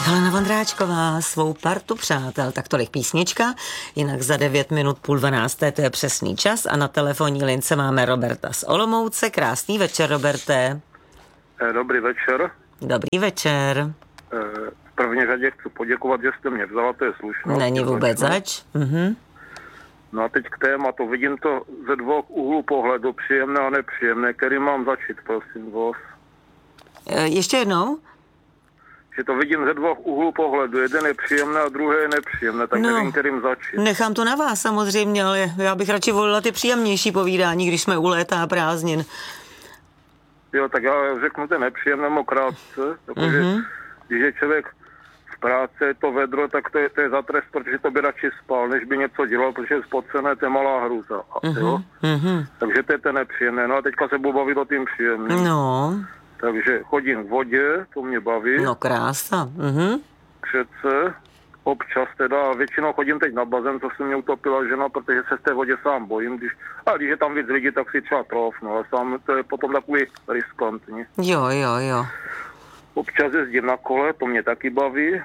Helena Vondráčková, svou partu přátel, tak tolik písnička, jinak za 9 minut 11:30, to je přesný čas a na telefonní lince máme Roberta z Olomouce. Krásný večer, Roberte. Dobrý večer. Dobrý večer. V první řadě chci poděkovat, že jste mě vzala, to je slušno. Není vůbec zač. No a teď k tématu, vidím to ze dvou úhlů pohledu, příjemné a nepříjemné, který mám začít, prosím vás. Ještě jednou? Že to vidím ze dvou úhlů pohledu, jeden je příjemné a druhý je nepříjemné, tak nevím, kterým začít. Nechám to na vás samozřejmě, ale já bych radši volila ty příjemnější povídání, když jsme u léta a prázdnin. Jo, tak já řeknu ten nepříjemnému krátce, protože když je člověk v práci, je to vedro, tak to je za trest, protože to by radši spal, než by něco dělal, protože je spocené, to je malá hruza. Jo? Takže to je ten nepříjemné. No a teďka se budu bavit o tím příjemným. No. Takže chodím v vodě, to mě baví. No krása. Přece, občas teda, většinou chodím teď na bazén, co se mě utopila žena, protože se z té vodě sám bojím. Když je tam víc lidí, tak si třeba troufnu, ale sám to je potom takový riskantní. Jo. Občas jezdím na kole, to mě taky baví.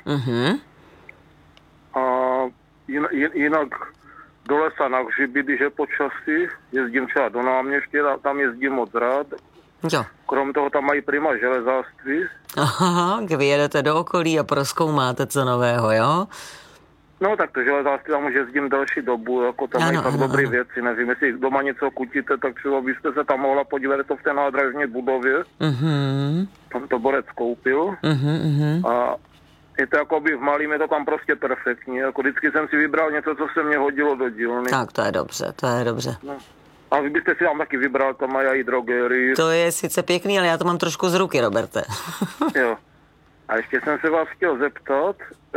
A jinak do lesa na hřiby, když je počasí, jezdím třeba do náměště, tam jezdím moc rád. Jo. Krom toho tam mají prima železářství. Aha, vy jedete do okolí a prozkoumáte co nového, jo? No tak to železářství tam už jezdím další dobu, jako tam mají tak dobré věci, nevím, jestli doma něco kutíte, tak třeba byste se tam mohla podívat, to v té nádražní budově. Tam to borec koupil. A je to jakoby v malým, je to tam prostě perfektní, jako vždycky jsem si vybral něco, co se mě hodilo do dílny. Tak to je dobře. No. A vy byste si tam taky vybral, tam mají i drogery. To je sice pěkný, ale já to mám trošku z ruky, Roberte. Jo. A ještě jsem se vás chtěl zeptat,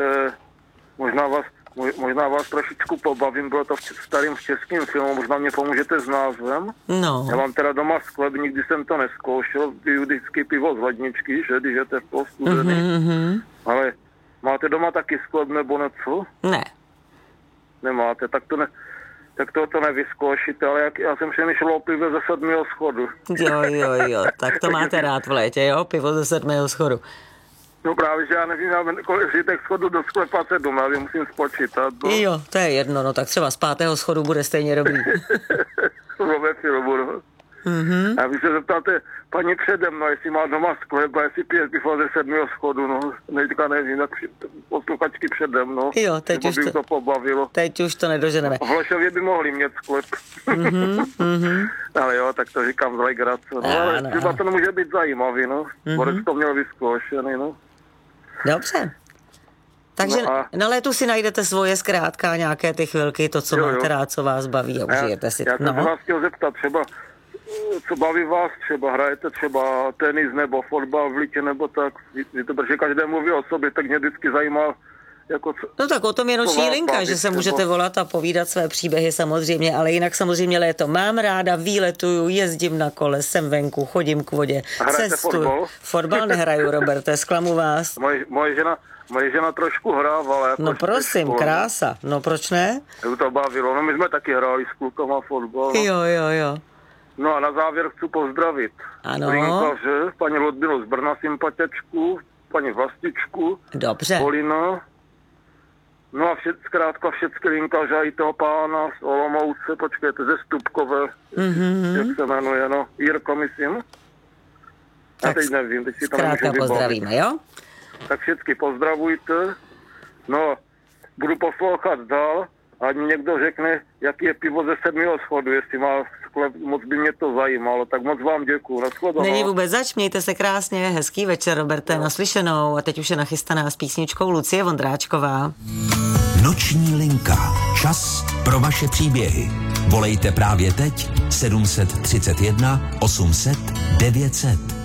možná vás trošičku pobavím, bylo to v starým českým filmu, možná mě pomůžete s názvem. No. Já mám teda doma sklep, nikdy jsem to neskoušel, piju vždycky pivo z ledničky, že, když jete v toho studený. Ale máte doma taky sklep nebo něco? Ne. Nemáte, tak to nevyzkoušíte, ale já jsem přemýšlel o pive ze 7. schodu. Jo, tak to máte rád v létě, jo? Pivo ze 7. schodu. No právě, že já nevím, kolik těch schodů do sklepa 7, ale musím spočítat. No. Jo, to je jedno, no tak třeba z 5. schodu bude stejně dobrý. Ve filmu, no. A vy se zeptáte paní přede mnou, jestli má doma sklep a jestli pije pivo ze 7. schodu, no. Teďka nevím, jak posluchačky přede mnou. Jo, teď už to pobavilo. Teď už to nedoženeme. V Hlešově by mohli mít sklep. Ale jo, tak to říkám z legrace. No, ale třeba to nemůže být zajímavý, no. Borec to měl vyzkoušený, no. Dobře. Takže na létu si najdete svoje zkrátka nějaké ty chvilky, to, co máte rád, co vás baví a užijete si. Já jsem se vás chtěl zeptat třeba, co baví vás třeba, hrajete třeba tenis nebo fotbal v Litě nebo tak, protože každý mluví o sobě, tak mě vždycky zajímá, jako co. No tak o tom je noční linka, že se můžete volat a povídat své příběhy samozřejmě, ale jinak samozřejmě léto mám ráda, výletuju, jezdím na kole, jsem venku, chodím k vodě, cestuju. Fotbal nehraju, Roberte, zklamu vás. Moje žena trošku hrávala. Jako no prosím, krása. No proč ne? Jak to bavilo. No my jsme taky hráli s klukama fotbal. No. Jo. No a na závěr chci pozdravit. Ano. Linkaře, paní Ludmilu z Brna, sympatičku, paní Vlastičku. Dobře. Polina. No a zkrátka všechny linkaře i toho pána z Olomouce, počkejte, ze Stupkové, jak se jmenuje, no, Jirko, myslím. Já teď nevím, teď si to nemůžu vybavit. Pozdravíme, jo? Tak všechny pozdravujte. No, budu poslouchat dál, ať mi někdo řekne, jaký je pivo ze 7. schodu, jestli má sklep, moc by mě to zajímalo. Tak moc vám děkuju. Nashledanou. Není vůbec zač, mějte se krásně, hezký večer, Roberte, naslyšenou. A teď už je nachystaná s písničkou Lucie Vondráčková. Noční linka. Čas pro vaše příběhy. Volejte právě teď 731 800 900.